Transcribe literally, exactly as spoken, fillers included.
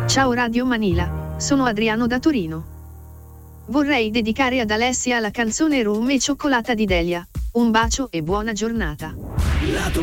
Ciao Radio Manila, sono Adriano da Torino. Vorrei dedicare ad Alessia la canzone Rum e cioccolata di Delia. Un bacio e buona giornata.